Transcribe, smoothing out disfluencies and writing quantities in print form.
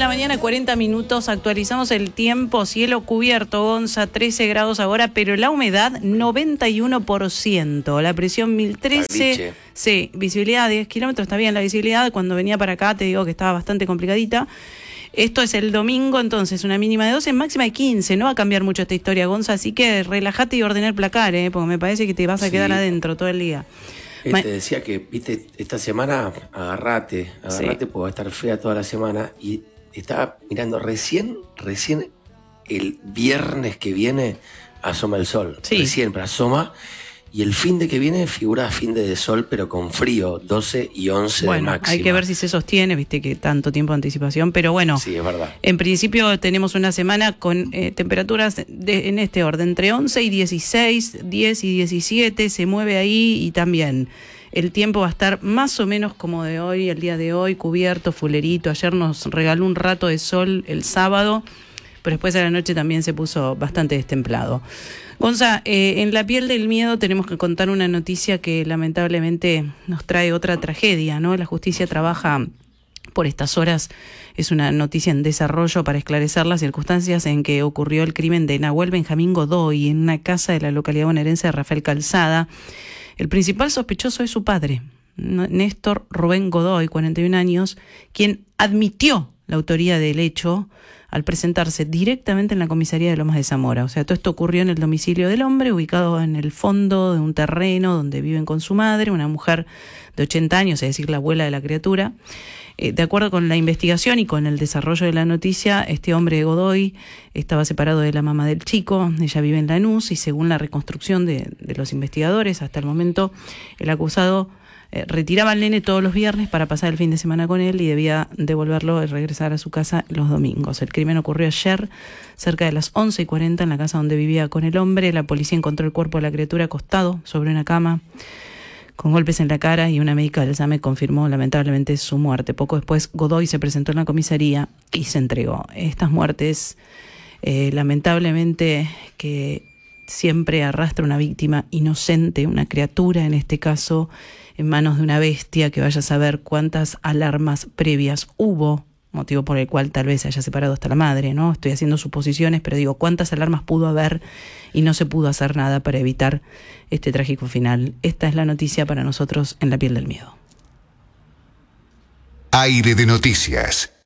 la mañana, 40 minutos. Actualizamos el tiempo. Cielo cubierto, Gonza, 13 grados ahora, pero la humedad 91%. La presión 1013. Sí, visibilidad 10 kilómetros. Está bien la visibilidad. Cuando venía para acá te digo que estaba bastante complicadita. Esto es el domingo, entonces, una mínima de 12, máxima de 15. No va a cambiar mucho esta historia, Gonza, así que relájate y ordená el placar, porque me parece que te vas a quedar adentro todo el día. Te decía que, viste, esta semana agarrate, sí, porque va a estar fea toda la semana. Y estaba mirando, recién el viernes que viene asoma el sol. Sí. Recién, pero asoma. Y el fin de que viene figura fin de sol, pero con frío, 12 y 11 de máxima. Hay que ver si se sostiene, viste que tanto tiempo de anticipación, pero bueno. Sí, es verdad. En principio tenemos una semana con temperaturas en este orden, entre 11 y 16, 10 y 17, se mueve ahí, y también el tiempo va a estar más o menos como de hoy, el día de hoy, cubierto, fulerito. Ayer nos regaló un rato de sol el sábado, pero después a la noche también se puso bastante destemplado. Gonza, en La Piel del Miedo tenemos que contar una noticia que lamentablemente nos trae otra tragedia, ¿no? La justicia trabaja por estas horas, es una noticia en desarrollo para esclarecer las circunstancias en que ocurrió el crimen de Nahuel Benjamín Godoy en una casa de la localidad bonaerense de Rafael Calzada. El principal sospechoso es su padre, Néstor Rubén Godoy, 41 años, quien admitió la autoría del hecho al presentarse directamente en la comisaría de Lomas de Zamora. O sea, todo esto ocurrió en el domicilio del hombre, ubicado en el fondo de un terreno donde viven con su madre, una mujer de 80 años, es decir, la abuela de la criatura. De acuerdo con la investigación y con el desarrollo de la noticia, este hombre Godoy estaba separado de la mamá del chico, ella vive en Lanús, y según la reconstrucción de los investigadores, hasta el momento el acusado retiraba al nene todos los viernes para pasar el fin de semana con él y debía devolverlo y regresar a su casa los domingos. El crimen ocurrió ayer, cerca de las 11:40, en la casa donde vivía con el hombre. La policía encontró el cuerpo de la criatura acostado sobre una cama, con golpes en la cara, y una médica del SAME confirmó lamentablemente su muerte. Poco después, Godoy se presentó en la comisaría y se entregó. Estas muertes, lamentablemente, que siempre arrastra una víctima inocente, una criatura en este caso, en manos de una bestia, que vaya a saber cuántas alarmas previas hubo, motivo por el cual tal vez se haya separado hasta la madre, ¿no? Estoy haciendo suposiciones, pero digo, cuántas alarmas pudo haber y no se pudo hacer nada para evitar este trágico final. Esta es la noticia para nosotros en La Piel del Miedo. Aire de noticias.